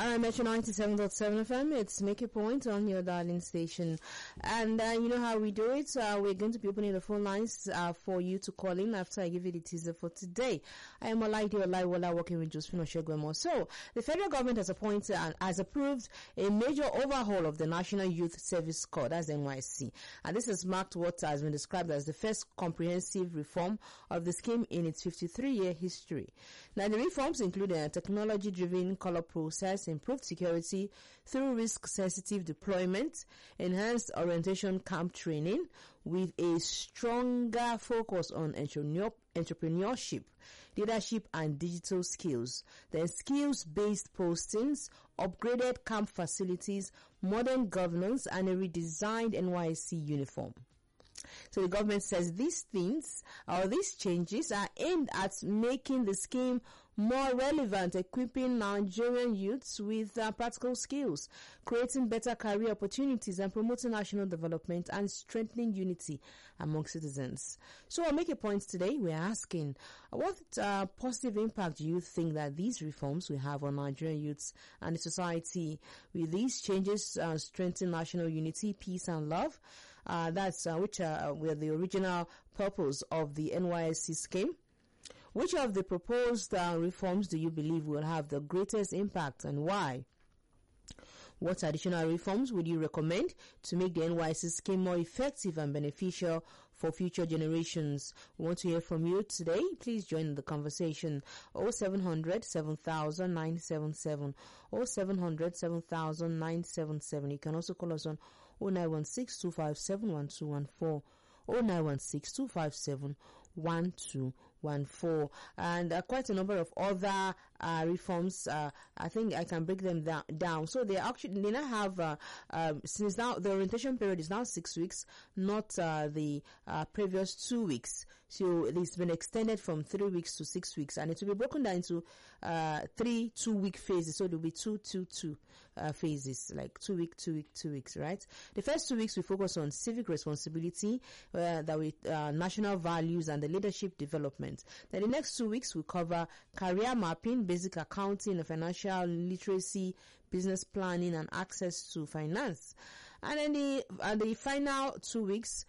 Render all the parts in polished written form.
Metro 97.7 FM, it's Make a Point on your darling station. And you know how we do it. We're going to be opening the phone lines for you to call in after I give you the teaser for today. I am Olaide Olaiwola working with Josephine Oshegwemo. So, the federal government has appointed and has approved a major overhaul of the National Youth Service Corps, that's NYSC. And this has marked what has been described as the first comprehensive reform of the scheme in its 53-year history. Now, the reforms include a technology-driven color process, improved security through risk-sensitive deployment, enhanced orientation camp training with a stronger focus on entrepreneurship, leadership and digital skills, then skills-based postings, upgraded camp facilities, modern governance and a redesigned NYSC uniform. So the government says these changes are aimed at making the scheme more relevant, equipping Nigerian youths with practical skills, creating better career opportunities and promoting national development and strengthening unity among citizens. So I'll make a point today. We're asking, what positive impact do you think that these reforms will have on Nigerian youths and the society? Will these changes strengthen national unity, peace and love? That's which were the original purpose of the NYSC scheme. Which of the proposed reforms do you believe will have the greatest impact and why? What additional reforms would you recommend to make the NYSC scheme more effective and beneficial for future generations? We want to hear from you today. Please join the conversation. 0700 7000 977 0700 7000 977. You can also call us on 0916 257 1214 0916 257 1214, and quite a number of other reforms. I think I can break them down. So they now have since now the orientation period is now 6 weeks, not the previous 2 weeks. So it's been extended from 3 weeks to 6 weeks, and it will be broken down into 3 2-week phases. So it will be 2 phases, like 2 week, 2 week, 2 weeks, right? The first 2 weeks we focus on civic responsibility, national values and the leadership development. Then the next 2 weeks we cover career mapping, basic accounting and financial literacy, business planning and access to finance. And then the final 2 weeks,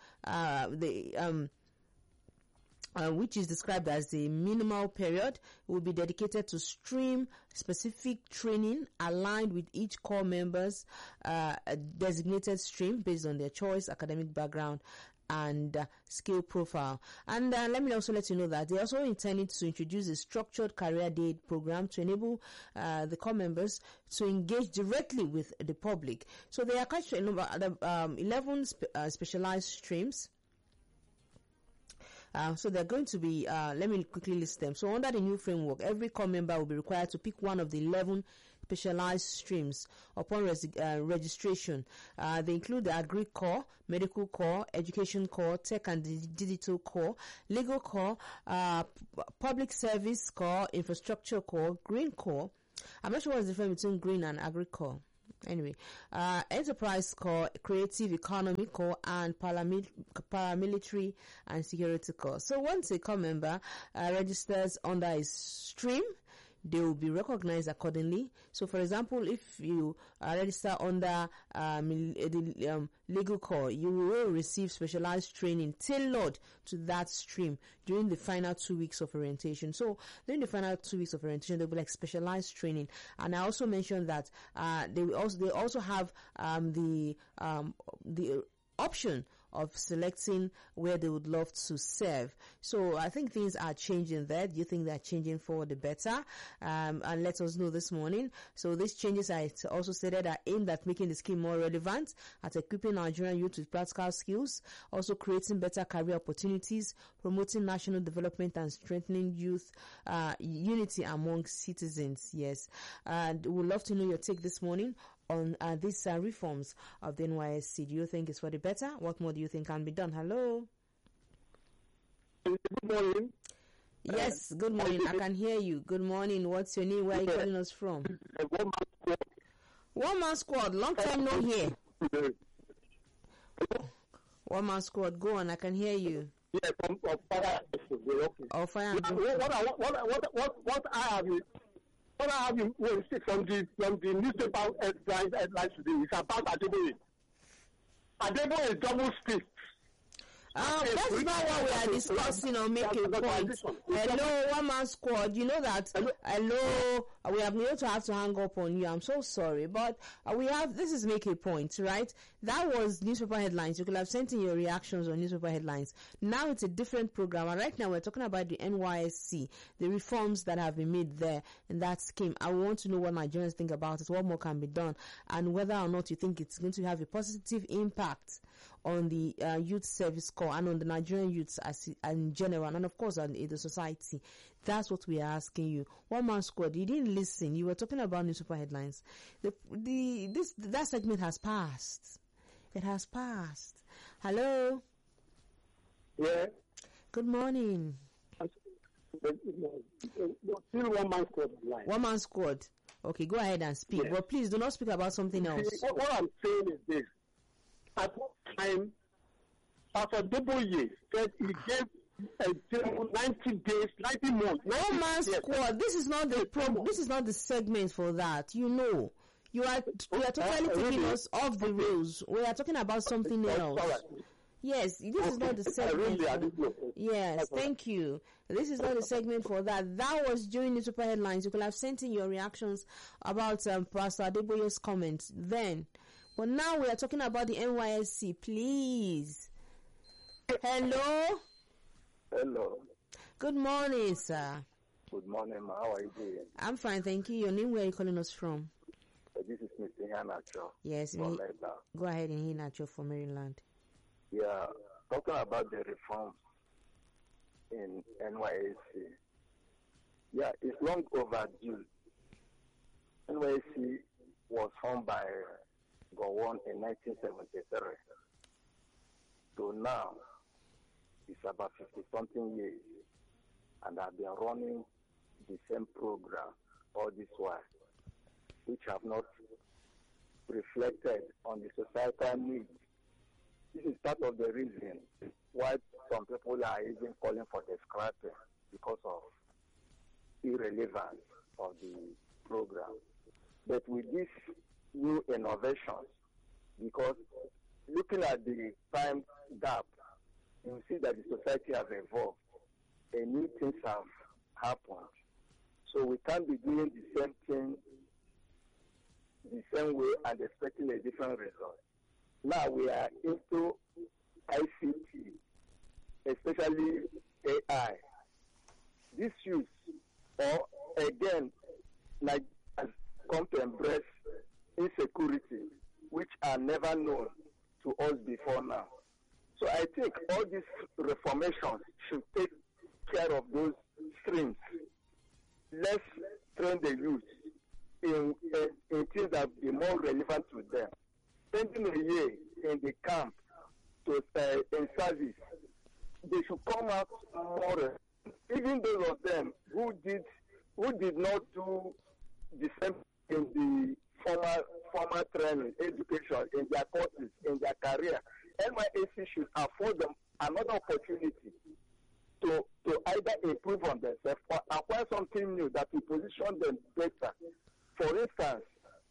which is described as the minimal period, will be dedicated to stream-specific training aligned with each core member's designated stream based on their choice, academic background, and skill profile. And let me also let you know that they also intended to introduce a structured career day program to enable the core members to engage directly with the public. So they are quite 11 specialized streams. So they're going to be, let me quickly list them. So under the new framework, every core member will be required to pick one of the 11 specialized streams upon registration. They include the Agri Core, Medical Core, Education Core, Tech and Digital Core, Legal Core, Public Service Core, Infrastructure Core, Green Core. I'm not sure what's the difference between Green and Agri Core. Anyway, Enterprise Corps, Creative Economy Corps, and Paramilitary and Security Corps. So once a core member registers under a stream, they will be recognized accordingly. So, for example, if you register under the legal core, you will receive specialized training tailored to that stream during the final 2 weeks of orientation. So, during the final 2 weeks of orientation, there will be like specialized training. And I also mentioned that they also have the option of selecting where they would love to serve. So I think things are changing there. Do you think they're changing for the better? And let us know this morning. So these changes are also stated are aimed at making the scheme more relevant, at equipping Nigerian youth with practical skills, also creating better career opportunities, promoting national development and strengthening youth unity among citizens. Yes. And we'd love to know your take this morning on these reforms of the NYSC. Do you think it's for the better? What more do you think can be done? Hello? Good morning. Yes, good morning. I can hear you. Good morning. What's your name? Where are you calling us from? One Man Squad. Long time no hear. One Man Squad. Go on. I can hear you. Yes, from Fire. Oh, Fire. What I have what I have from the newspaper headlines today is about Adeboye. Adeboye is double speak. That is not what we are discussing or make a point. Hello, one man squad. You know that. Hello, we have to hang up on you. I'm so sorry, but this is make a point, right? That was newspaper headlines. You could have sent in your reactions on newspaper headlines. Now it's a different program, and right now we're talking about the NYSC, the reforms that have been made there in that scheme. I want to know what Nigerians think about it, what more can be done, and whether or not you think it's going to have a positive impact on the youth service corps and on the Nigerian youths in general, and of course on the society. That's what we are asking you. One man squad, you didn't listen. You were talking about newspaper headlines. That segment has passed. It has passed. Hello. Yeah. Good morning. Still one man squad line. One man squad. Okay, go ahead and speak. But please do not speak about something else. What I'm saying is this. At one time, Pastor Adeboye said he gave 90 days, 90 months. One man squad. This is not the This is not the segment for that. You know, you are totally taking us off the rails. We are talking about something else. Yes, this is not the segment. Yes, thank you. This is not the segment for that. That was during newspaper headlines. You could have sent in your reactions about Pastor Adeboye's comments then. But now we are talking about the NYSC. Please. Hello. Hello. Good morning, sir. Good morning, ma. How are you doing? I'm fine, thank you. Your name, where are you calling us from? This is Mr. Hinacho. Yes, go ahead and Hinacho from Maryland. Yeah, talking about the reforms in NYSC. Yeah, it's long overdue. NYSC was formed by Gowon in 1973. So now, it's about 50-something years, and I've been running the same program all this while, which have not reflected on the societal needs. This is part of the reason why some people are even calling for the scrapping because of irrelevance of the program. But with these new innovations, because looking at the time gap, you see that the society has evolved and new things have happened. So we can't be doing the same thing the same way and expecting a different result. Now we are into ICT, especially AI. This use, or again, like has come to embrace insecurity, which are never known to us before now. So I think all these reformations should take care of those streams. Let's train the youth in things that be more relevant to them. Spending a year in the camp in service, they should come out more. Even those of them who did not do the same in the formal training, education, in their courses, in their career, NYSC should afford them another opportunity to either improve on themselves or acquire something new that will position them better. For instance,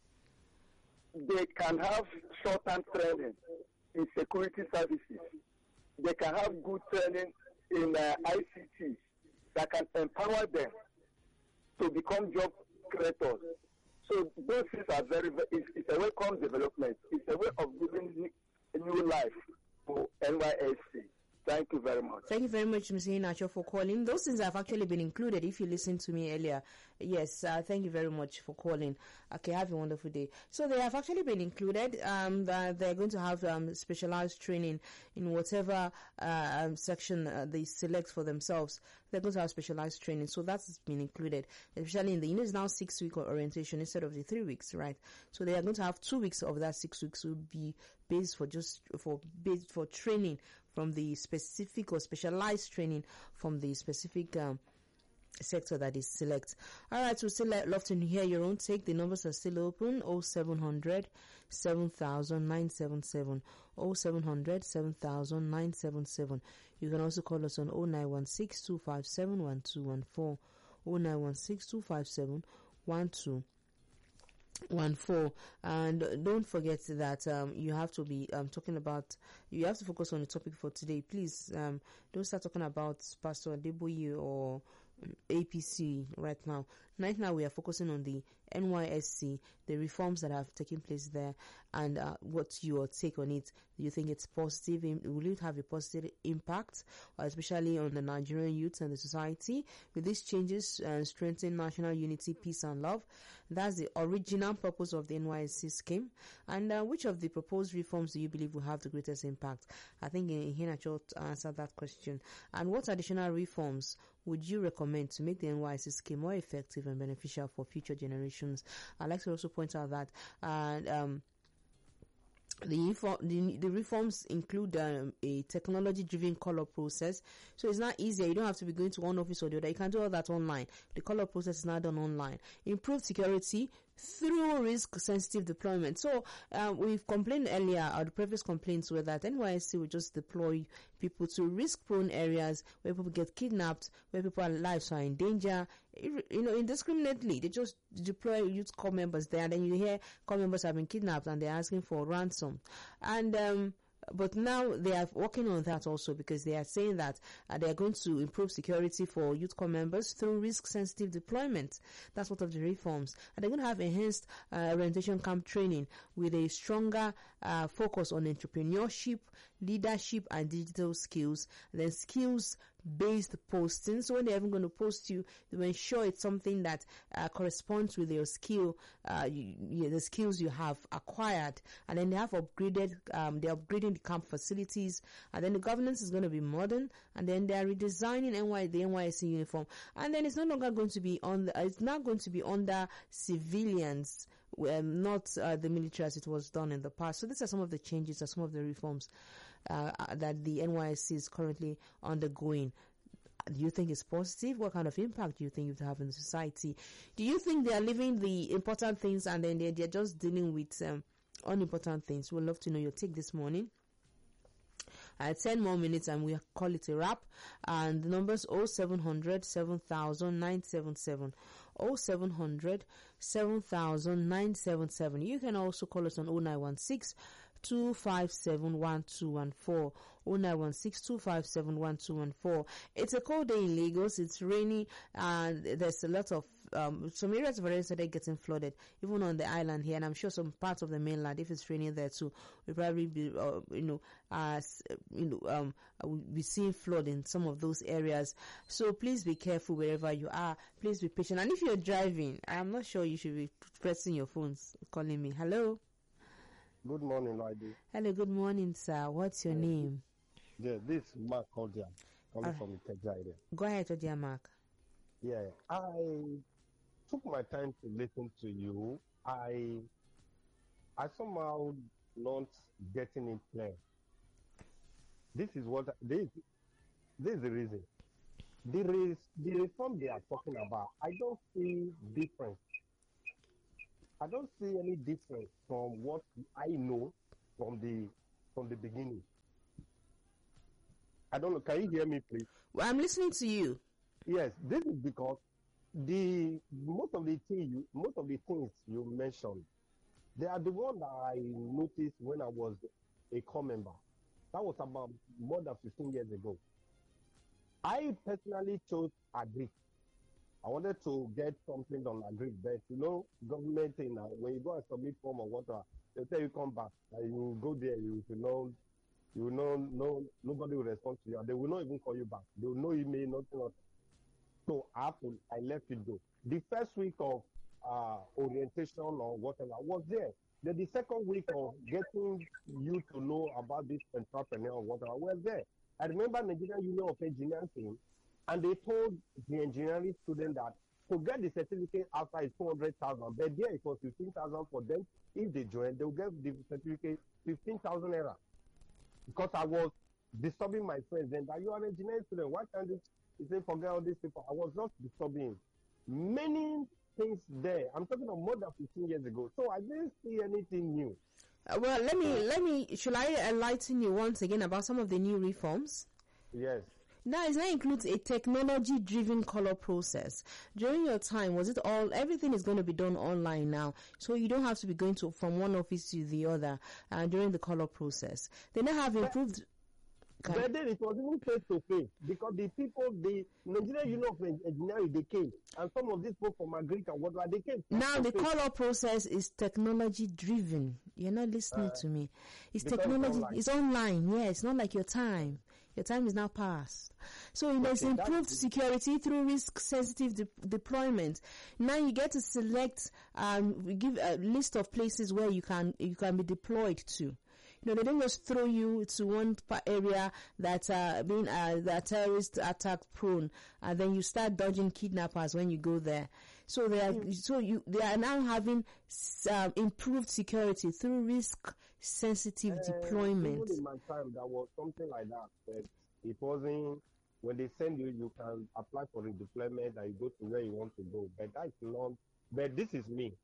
they can have short-term training in security services. They can have good training in ICT that can empower them to become job creators. So those things are it's a welcome development. It's a way of giving a new life for NYSC. Thank you very much. Thank you very much, Mr. Hinacho, for calling. Those things have actually been included if you listened to me earlier. Yes, thank you very much for calling. Okay, have a wonderful day. So they have actually been included. They're going to have specialized training in whatever section they select for themselves. They're going to have specialized training. So that's been included, especially in the, it's now 6-week orientation instead of the 3 weeks, right? So they are going to have 2 weeks of that 6 weeks will be based for training from the specific or specialized training from the specific sector that is select. All right, so still love to hear your own take. The numbers are still open. 0700 7000 977 0700 7000 977. You can also call us on 0916 257 1214 0916 257 1214. And don't forget that you have to be you have to focus on the topic for today. Please don't start talking about Pastor Adeboye or APC right now. Right now we are focusing on the NYSC, the reforms that have taken place there, and what's your take on it? Do you think it's positive? Will it have a positive impact, especially on the Nigerian youth and the society? Will these changes strengthen national unity, peace and love? That's the original purpose of the NYSC scheme. And which of the proposed reforms do you believe will have the greatest impact? I think Iheanacho answered that question. And what additional reforms would you recommend to make the NYSC scheme more effective and beneficial for future generations? I'd like to also point out that the reforms include a technology-driven color process, so it's not easier. You don't have to be going to one office or the other. You can do all that online. The color process is now done online. Improved security through risk-sensitive deployment. So we've complained earlier, or the previous complaints were that NYSC will just deploy people to risk-prone areas where people get kidnapped, where people's lives are in danger, indiscriminately. They just deploy youth corps members there, and then you hear corps members have been kidnapped and they're asking for ransom. And but now they are working on that also, because they are saying that they are going to improve security for youth corps members through risk-sensitive deployment. That's one of the reforms. And they're going to have enhanced orientation camp training with a stronger focus on entrepreneurship, leadership, and digital skills. And then skills-based posting. So when they're even going to post you, they will ensure it's something that corresponds with your skill, the skills you have acquired. And then they have upgraded, they're upgrading the camp facilities. And then the governance is going to be modern. And then they are redesigning the NYSC uniform. And then it's no longer going to be it's not going to be under civilians, not the military as it was done in the past. So these are some of the changes, or some of the reforms that the NYSC is currently undergoing. Do you think it's positive? What kind of impact do you think it will have in the society? Do you think they are leaving the important things and then they're just dealing with unimportant things? We'd love to know your take this morning. 10 more minutes and we call it a wrap. And the numbers 0700 7000 977. 0700 7000 977. You can also call us on 0916 257 1214. 0916 257 1214. It's a cold day in Lagos. It's rainy and there's a lot of some areas have already started getting flooded, even on the island here, and I'm sure some parts of the mainland, if it's raining there too, we'll probably be we'll be seeing flood in some of those areas. So please be careful wherever you are. Please be patient. And if you're driving, I'm not sure you should be pressing your phones, calling me. Hello. Good morning, Lady. Hello, good morning, sir. What's your name? Yeah, this is Mark Odia, coming from Ikeja area. Go ahead, Odia Mark. Yeah, I took my time to listen to you. I somehow not getting it clear. This is the reason. The reform they are talking about, I don't see difference. I don't see any difference from what I know from the beginning. I don't know. Can you hear me, please? Well, I'm listening to you. Yes, this is because most of the things you mentioned, they are the one that I noticed when I was a corps member. That was about more than 15 years ago. I personally chose Agri. I wanted to get something on Agri, but government thing now, when you go and submit form or whatever, they'll tell you come back. You go there, you will know nobody will respond to you. They will not even call you back. They will no email, nothing else. So I left it go. The first week of orientation or whatever was there. Then the second week of getting you to know about this entrepreneur or whatever was there. I remember Nigerian Union of Engineers came, and they told the engineering student that to get the certificate outside is 200,000, but there it was 15,000 for them. If they join, they will get the certificate 15,000 naira. Because I was disturbing my friends then that you are an engineering student. Why can't you say forget all these people? I was not disturbing many things there. I'm talking about more than 15 years ago. So I didn't see anything new. Well, let me. Shall I enlighten you once again about some of the new reforms? Yes. Now, it includes a technology-driven color process. During your time, was it everything is going to be done online now, so you don't have to be going from one office to the other during the color process. They now have improved. But then it was even face to face because the people, the Nigerian Union of Engineering, they came, and some of these people from Agric and whatever, they came. Now the color process is technology driven. You're not listening to me. It's technology. It's online. Yeah, it's not like your time. Your time is now past. So there's improved security through risk-sensitive deployment. Now you get to select. We give a list of places where you can be deployed to. They don't just throw you to one area that's that terrorist attack prone, and then you start dodging kidnappers when you go there. So they are now having improved security through risk-sensitive deployment. Even in my time, there was something like that. But it wasn't when they send you, you can apply for the deployment and you go to where you want to go. But that's not. But this is me.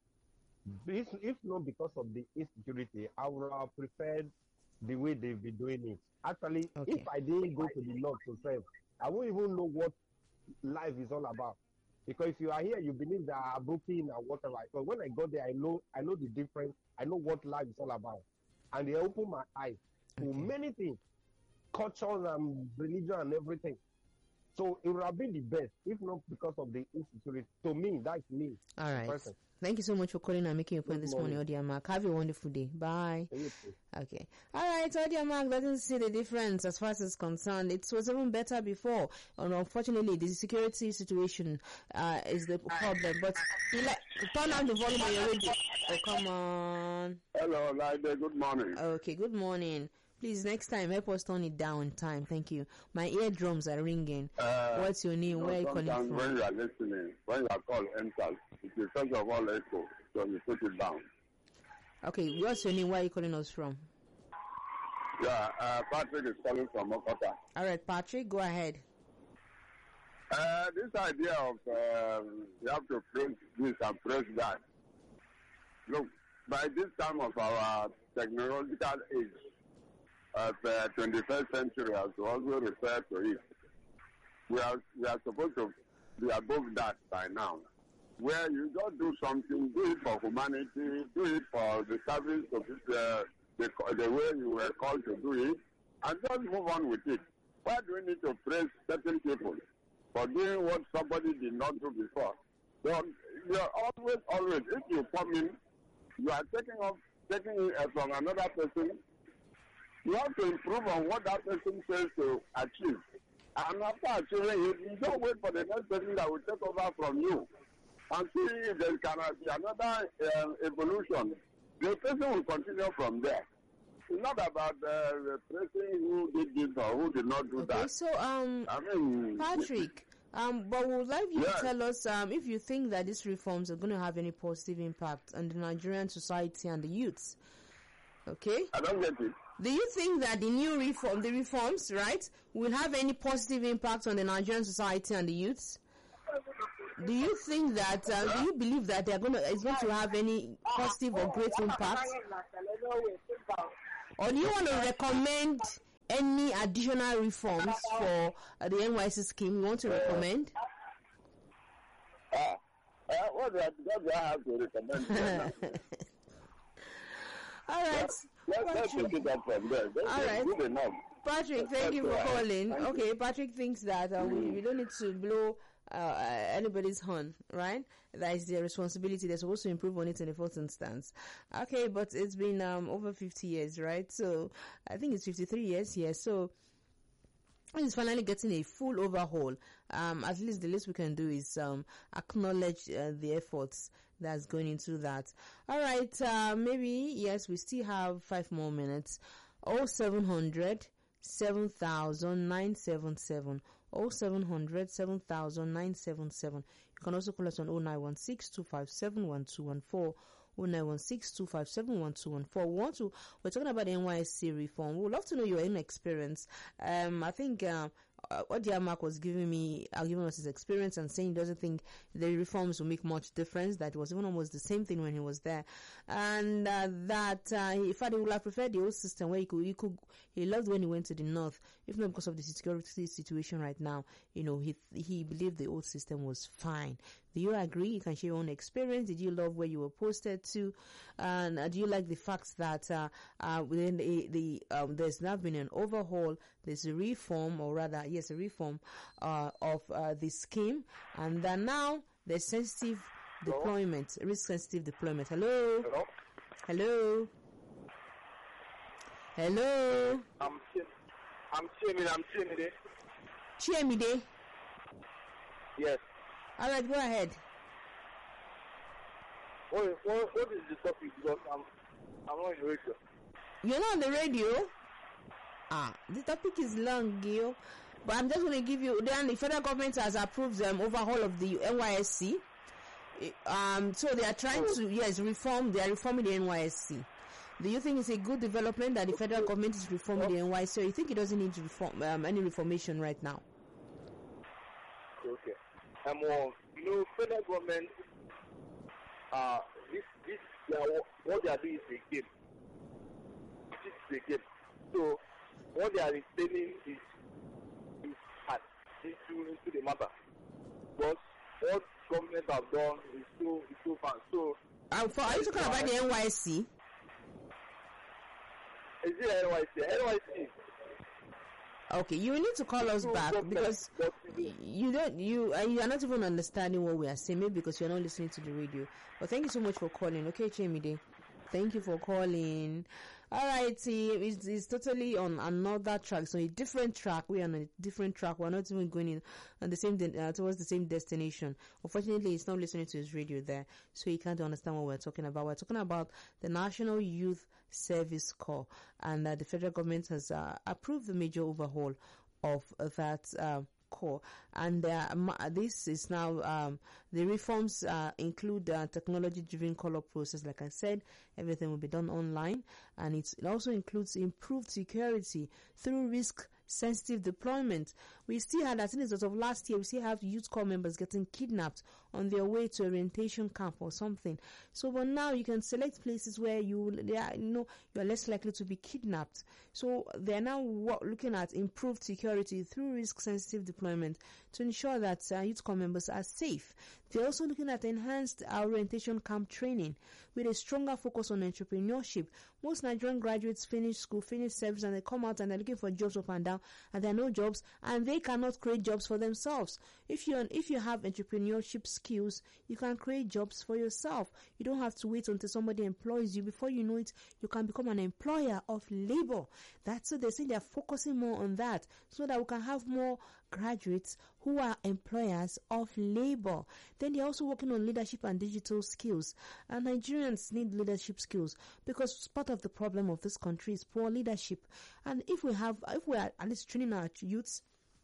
If not because of the insecurity, I would have preferred the way they've been doing it. Actually, if I didn't go to the north to serve, I won't even know what life is all about. Because if you are here, you believe that I'm broken and whatever. But when I got there, I know the difference. I know what life is all about. And they opened my eyes to many things, culture and religion and everything. So it would have been the best, if not because of the insecurity. To me, that's me. All right. Person. Thank you so much for calling and making your point this morning, Odia Mark. Have a wonderful day. Bye. Okay. All right, Odia Mark doesn't see the difference as far as it's concerned. It was even better before. And unfortunately, the security situation is the problem. But turn down the volume on your radio. Oh, come on. Hello, Lida. Good morning. Okay, good morning. Please, next time, help us turn it down in time. Thank you. My eardrums are ringing. What's your name? Where are you calling from? When you are listening, when your call enters, it is first of all echo, so you put it down. Okay, what's your name? Where are you calling us from? Yeah, Patrick is calling from Okota. All right, Patrick, go ahead. This idea of you have to press this and press that. Look, by this time of our technological age, of 21st century, as we also refer to it, we are supposed to be above that by now. Where you just do something, do it for humanity, do it for the service of the way you were called to do it, and just move on with it. Why do we need to praise certain people for doing what somebody did not do before? So you're always, if you come in, you are taking it from another person. You have to improve on what that person says to achieve. And after achieving it, you don't wait for the next person that will take over from you. And see if there can be another evolution. The person will continue from there. It's not about the person who did this or who did not do that. Okay, so, Patrick, but would like you to tell us if you think that these reforms are going to have any positive impact on the Nigerian society and the youths. Okay? I don't get it. Do you think that the reforms, right, will have any positive impact on the Nigerian society and the youths? Do you think that, do you believe that it's going to have any positive or great impact? Or do you want to recommend any additional reforms for the NYC scheme? You want to recommend? What do I have to recommend? All right. Let's take it up from there. All right. Good enough. Patrick, thank you for calling. Okay, Patrick thinks that we don't need to blow anybody's horn, right? That is their responsibility. They're supposed to improve on it in the first instance. Okay, but it's been over 50 years, right? So I think it's 53 years here. So it's finally getting a full overhaul. At least the least we can do is acknowledge the efforts that's going into that. All right, maybe, yes, we still have 5 more minutes. 0700 7,977. 0700 7,977. You can also call us on 0916 257 1214. 0916 257 1214. We're talking about the NYSC reform. We would love to know your own experience. I think Odiamak was giving us his experience and saying he doesn't think the reforms will make much difference, that it was even almost the same thing when he was there, and that in fact he would have preferred the old system where he loved when he went to the north, if not because of the security situation right now. He believed the old system was fine. Do you agree? You can share your own experience. Did you love where you were posted to? And do you like the fact that within there's now been an overhaul, there's a reform, or rather, yes, a reform of the scheme, and then now there's sensitive deployment, risk-sensitive deployment. Hello? Hello? Hello? I'm Chiemide. Chiemide? Yes. All right, go ahead. What is the topic? Because I'm not in the radio. You're not on the radio? The topic is long, Gil. But I'm just going to give you. Then the federal government has approved the overhaul of the NYSC. So they are trying to reform. They are reforming the NYSC. Do you think it's a good development that the federal government is reforming the NYSC, or you think it doesn't need to reform any reformation right now? Okay. Federal government, what they are doing is a game. This is a game. So what they are explaining is hard into the matter. But what government have done is so fast. So are you talking about the NYSC? Is it NYSC? NYSC. Okay, you need to call us back because you are not even understanding what we are saying, maybe because you're not listening to the radio. But thank you so much for calling. Okay, Chiemide, thank you for calling. All right, it's totally on another track, so a different track. We are on a different track. We're not even going in on the same towards the same destination. Unfortunately, he's not listening to his radio there, so he can't understand what we're talking about. We're talking about the National Youth Service Corps, and the federal government has approved the major overhaul of that corps, and this is now the reforms include technology-driven color process. Like I said, everything will be done online, and it also includes improved security through risk-sensitive deployment. We still had, I think as of last year, we still have youth corps members getting kidnapped on their way to orientation camp or something. So, but now you can select places where you are less likely to be kidnapped. So they are now looking at improved security through risk-sensitive deployment to ensure that youth corps members are safe. They're also looking at enhanced orientation camp training with a stronger focus on entrepreneurship. Most Nigerian graduates finish school, finish service, and they come out and they're looking for jobs up and down, and there are no jobs, and they cannot create jobs for themselves. If you have entrepreneurship skills, you can create jobs for yourself. You don't have to wait until somebody employs you. Before you know it, you can become an employer of labor. That's what they say. They're focusing more on that so that we can have more graduates who are employers of labor. Then they're also working on leadership and digital skills. And Nigerians need leadership skills because part of the problem of this country is poor leadership. And if we are at least training our youths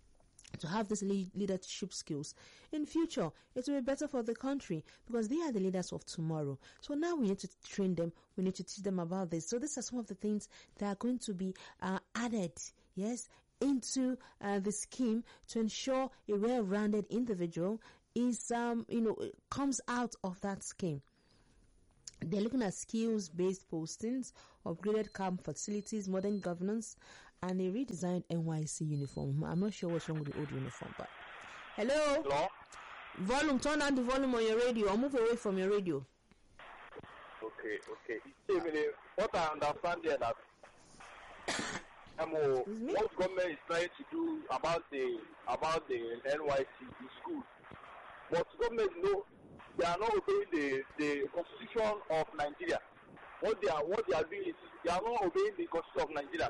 to have these leadership skills in future, it will be better for the country because they are the leaders of tomorrow. So now we need to train them. We need to teach them about this. So these are some of the things that are going to be added, yes, into the scheme to ensure a well-rounded individual is, comes out of that scheme. They're looking at skills-based postings, upgraded camp facilities, modern governance, and a redesigned NYSC uniform. I'm not sure what's wrong with the old uniform, but... Hello? Volume, turn down the volume on your radio or move away from your radio. Okay. What I understand here that what government is trying to do about the NYSC in school, but government they are not obeying the constitution of Nigeria. What they are doing is they are not obeying the constitution of Nigeria.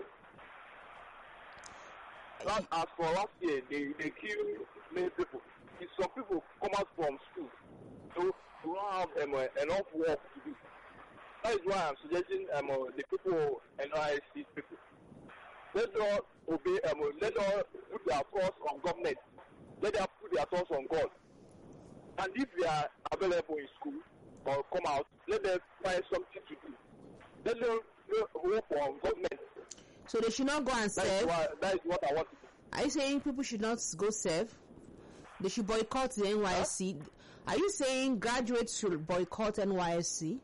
As for last year, they kill many people. If some people come out from school, so you don't have enough work to do. That is why I'm suggesting the people, NYSC people, let them obey. Let them put their trust on government. Let them put their trust on God. And if they are available in school or come out, let them find something to do. Let them hope for government. So they should not go and serve. That is what I want to do. Are you saying people should not go serve? They should boycott the NYSC? Are you saying graduates should boycott NYSC?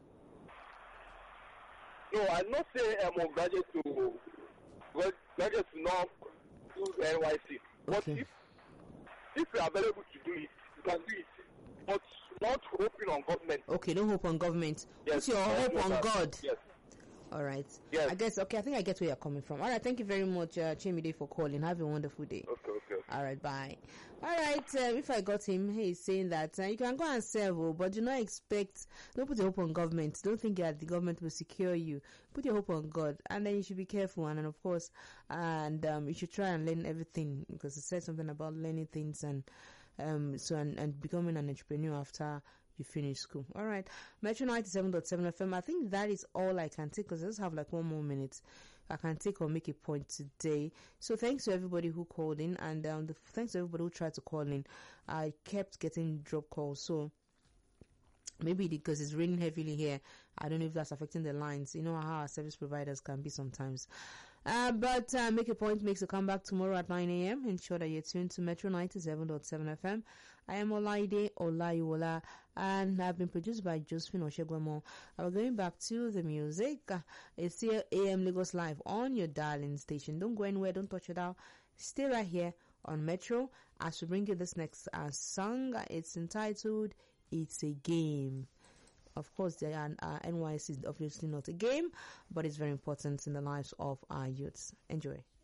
No, I'm not saying graduates to not do the NYC. But Okay. if you are available to do it, you can do it. But not hoping on government. Okay, don't hope on government. Yes, Put your hope on God. Yes. All right. Yes. I guess, okay, I think I get where you're coming from. All right, thank you very much, Chimide, for calling. Have a wonderful day. Okay. All right, bye. All right, if I got him, he's saying that you can go and serve, but do not don't put your hope on government. Don't think that the government will secure you. Put your hope on God, and then you should be careful. And then, of course, you should try and learn everything, because it said something about learning things and becoming an entrepreneur after you finish school. All right, Metro 97.7 FM. I think that is all I can take, because I just have like 1 more minute I can take or make a point today. So thanks to everybody who called in, and thanks to everybody who tried to call in. I kept getting drop calls, so maybe because it's raining heavily here, I don't know if that's affecting the lines. You know how our service providers can be sometimes. But Make a Point makes a comeback tomorrow at 9 a.m. Ensure that you're tuned to Metro 97.7 FM. I am Olaide Olayiwola, and I've been produced by Josephine Oshegwamo. We're going back to the music. It's still AM Lagos Live on your darling station. Don't go anywhere, don't touch it out. Stay right here on Metro as we bring you this next song. It's entitled It's a Game. Of course, the NYC is obviously not a game, but it's very important in the lives of our youths. Enjoy.